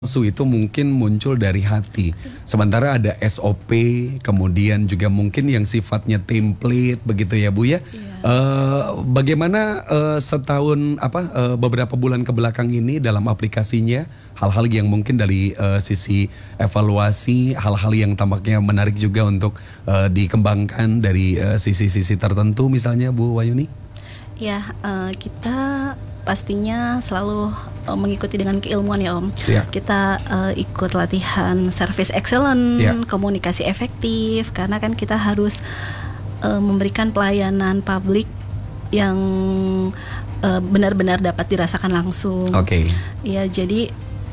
Palsu itu mungkin muncul dari hati. Sementara ada SOP, kemudian juga mungkin yang sifatnya template begitu ya Bu ya. Bagaimana setahun beberapa bulan ke belakang ini dalam aplikasinya, hal-hal yang mungkin dari sisi evaluasi, hal-hal yang tampaknya menarik juga untuk dikembangkan dari sisi-sisi tertentu misalnya Bu Wayuni? Ya, kita pastinya selalu mengikuti dengan keilmuan ya Om. Ya. Kita ikut latihan service excellent, Ya. komunikasi efektif, karena kan kita harus memberikan pelayanan publik yang benar-benar dapat dirasakan langsung. Oke. Ya, jadi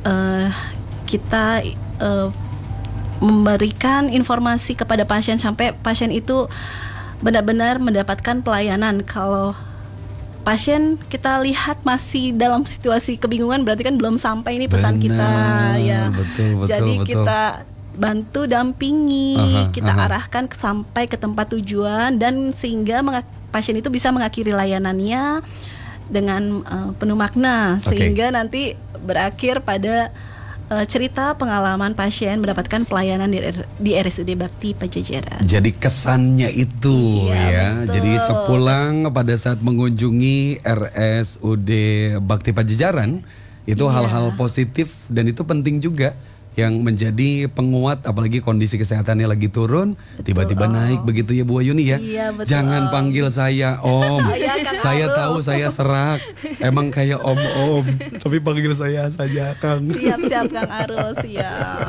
kita memberikan informasi kepada pasien sampai pasien itu benar-benar mendapatkan pelayanan. Kalau pasien kita lihat masih dalam situasi kebingungan, berarti kan belum sampai ini pesan kita ya. Betul. Jadi kita bantu dampingi, kita arahkan sampai ke tempat tujuan, dan sehingga pasien itu bisa mengakhiri layanannya dengan penuh makna, sehingga nanti berakhir pada cerita pengalaman pasien mendapatkan pelayanan di RSUD Bakti Pajajaran. Jadi kesannya itu Iya, betul. Jadi sepulang pada saat mengunjungi RSUD Bakti Pajajaran itu hal-hal positif, dan itu penting juga yang menjadi penguat, apalagi kondisi kesehatannya lagi turun, tiba-tiba naik begitu ya Bu Wayuni ya. Iya, betul, Jangan panggil saya Om. Ya, Kang Saya Arul. tahu saya serak. Emang kayak Om, tapi panggil saya saja Kang. Siap Kang Arul, siap.